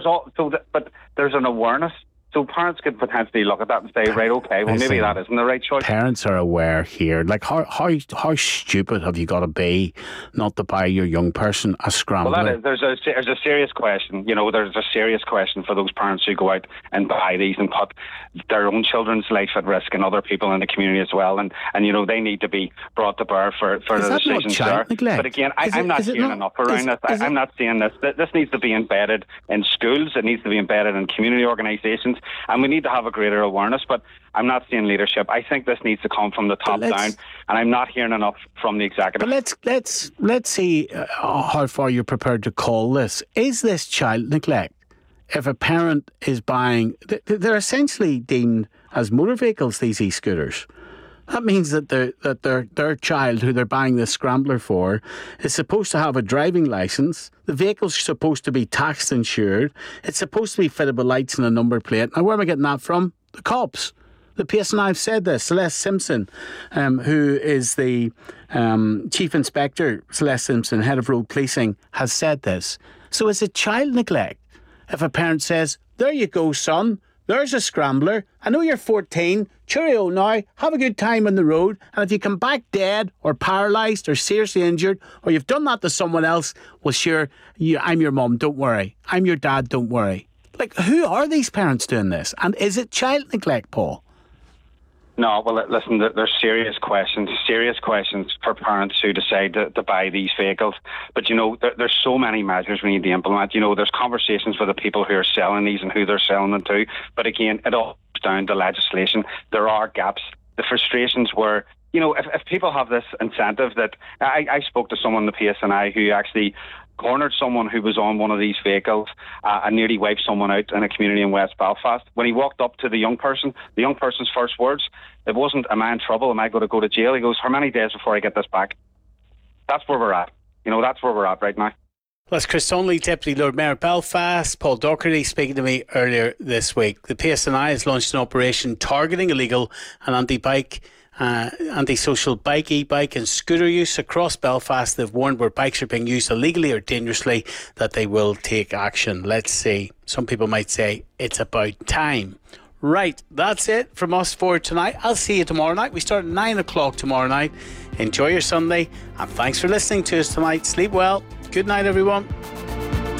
but there's an awareness. So parents could potentially look at that and say, right, okay, well, maybe that isn't the right choice. Parents are aware here. Like, how stupid have you got to be not to buy your young person a scrambler? Well, there's a serious question. There's a serious question for those parents who go out and buy these and put their own children's life at risk and other people in the community as well. And they need to be brought to bear for the decisions there. Neglect? But again, I'm not hearing enough around this. I'm not seeing this. This needs to be embedded in schools. It needs to be embedded in community organisations. And we need to have a greater awareness, but I'm not seeing leadership. I think this needs to come from the top down, and I'm not hearing enough from the executive. But let's see how far you're prepared to call this. Is this child neglect? If a parent is buying, they're essentially deemed as motor vehicles, these e-scooters. That means that their child, who they're buying this scrambler for, is supposed to have a driving licence. The vehicle's supposed to be taxed, insured. It's supposed to be fitted with lights and a number plate. Now, where am I getting that from? The cops. The PSNI have said this. Celeste Simpson, who is the Chief Inspector, Celeste Simpson, Head of Road Policing, has said this. So is it child neglect if a parent says, there you go, son, there's a scrambler. I know you're 14. Cheerio now. Have a good time on the road. And if you come back dead or paralysed or seriously injured, or you've done that to someone else, well, sure, I'm your mum. Don't worry. I'm your dad. Don't worry. Like, who are these parents doing this? And is it child neglect, Paul? No, well, listen, there's serious questions for parents who decide to buy these vehicles. But, there's so many measures we need to implement. There's conversations with the people who are selling these and who they're selling them to. But again, it all comes down to legislation. There are gaps. The frustrations were, if people have this incentive that... I spoke to someone in the PSNI who actually cornered someone who was on one of these vehicles and nearly wiped someone out in a community in West Belfast. When he walked up to the young person's first words, it wasn't, am I in trouble? Am I going to go to jail? He goes, how many days before I get this back? That's where we're at. That's where we're at right now. That's Chris Donnelly, Deputy Lord Mayor Belfast. Paul Docherty speaking to me earlier this week. The PSNI has launched an operation targeting illegal and anti-social bike, e-bike and scooter use across Belfast. They've warned where bikes are being used illegally or dangerously that they will take action. Let's see. Some people might say it's about time. Right, that's it from us for tonight. I'll see you tomorrow night. We start at 9 o'clock tomorrow night. Enjoy your Sunday and thanks for listening to us tonight. Sleep well. Good night, everyone.